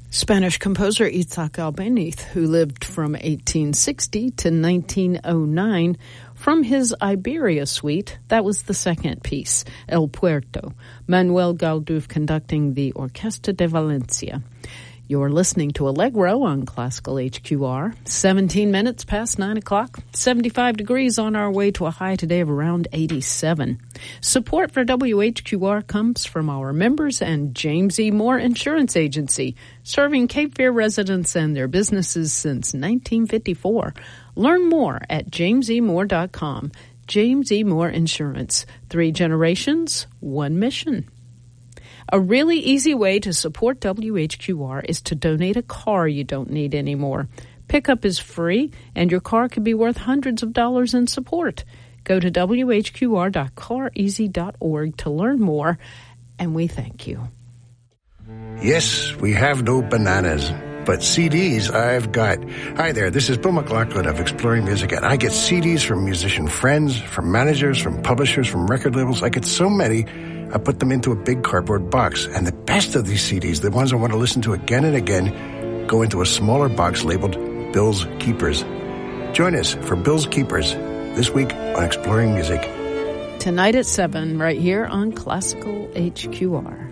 Spanish composer Isaac Albéniz, who lived from 1860 to 1909, from his Iberia suite, that was the second piece, El Puerto, Manuel Galduf conducting the Orquesta de Valencia. You're listening to Allegro on Classical HQR. 17 minutes past 9 o'clock, 75 degrees on our way to a high today of around 87. Support for WHQR comes from our members and James E. Moore Insurance Agency, serving Cape Fear residents and their businesses since 1954. Learn more at jamesemore.com. James E. Moore Insurance. 3 generations, 1 mission. A really easy way to support WHQR is to donate a car you don't need anymore. Pickup is free, and your car could be worth hundreds of dollars in support. Go to whqr.careasy.org to learn more, and we thank you. Yes, we have no bananas, but CDs I've got. Hi there, this is Bill McLaughlin of Exploring Music, and I get CDs from musician friends, from managers, from publishers, from record labels. I get so many, I put them into a big cardboard box. And the best of these CDs, the ones I want to listen to again and again, go into a smaller box labeled Bill's Keepers. Join us for Bill's Keepers this week on Exploring Music. Tonight at 7, right here on Classical HQR.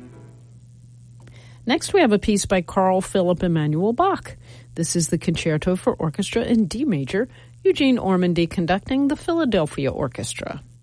Next, we have a piece by Carl Philipp Emanuel Bach. This is the Concerto for Orchestra in D major, Eugene Ormandy conducting the Philadelphia Orchestra.